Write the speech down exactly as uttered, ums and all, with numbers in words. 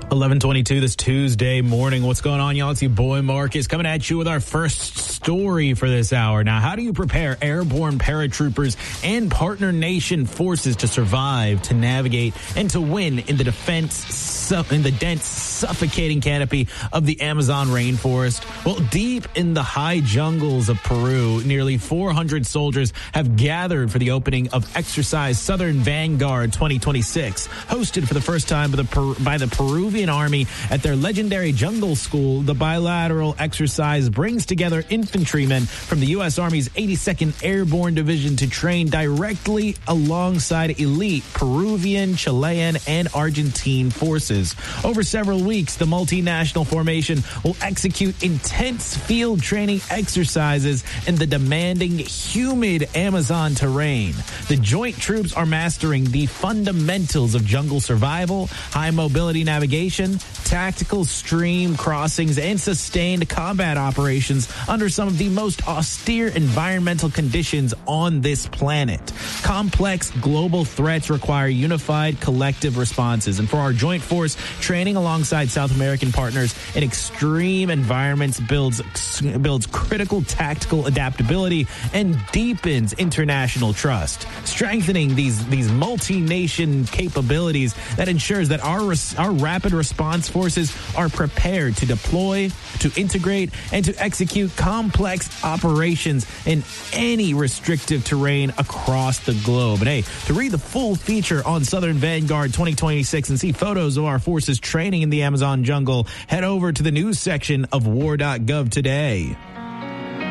eleven twenty-two this Tuesday morning. What's going on, y'all? It's your boy Marcus coming at you with our first story for this hour. Now, how do you prepare airborne paratroopers and partner nation forces to survive, to navigate, and to win in the defense, in the dense, suffocating canopy of the Amazon rainforest? Well, deep in the high jungles of Peru, nearly four hundred soldiers have gathered for the opening of Exercise Southern Vanguard twenty twenty-six, hosted for the first time by the, per- by the Peruvian Army at their legendary jungle school. The bilateral exercise brings together infantrymen from the U S Army's eighty-second Airborne Division to train directly alongside elite Peruvian, Chilean, and Argentine forces. Over several weeks, the multinational formation will execute intense field training exercises in the demanding, humid Amazon terrain. The joint troops are mastering the fundamentals of jungle survival, high mobility navigation, tactical stream crossings, and sustained combat operations under some of the most austere environmental conditions on this planet. Complex global threats require unified collective responses, and for our joint force, training alongside South American partners in extreme environments builds builds critical tactical adaptability and deepens international trust, strengthening these these multi-nation capabilities that ensures that our our rapid response forces are prepared to deploy, to integrate, and to execute complex operations in any restrictive terrain across the globe. And hey, to read the full feature on Southern Vanguard twenty twenty-six and see photos of our forces training in the Amazon jungle, head over to the news section of war dot gov today.